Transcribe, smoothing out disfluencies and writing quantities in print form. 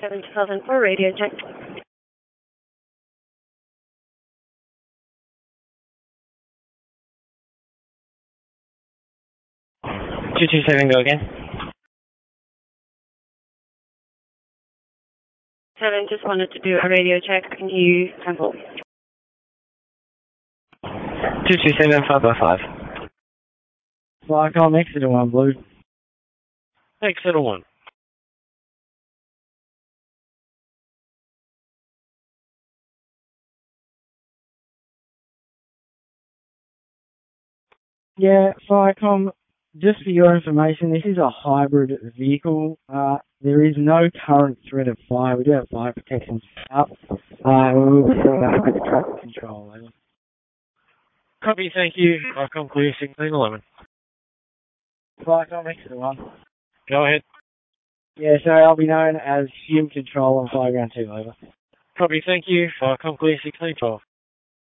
227 for radio check. 227, go again. 7, just wanted to do a radio check. Can you cancel? 227, 5x5. Flycom, Exeter 1, Blue. Exeter 1. Yeah, Flycom, just for your information, this is a hybrid vehicle. There is no current threat of fire. We do have fire protection up. We will set up with traffic control. Over. Copy, thank you. Flycom clear 1611. Flycom, Exeter 1. Go ahead. Yeah, so I'll be known as Hume Control on Flyground 2, over. Copy, thank you. Flycom clear 1612.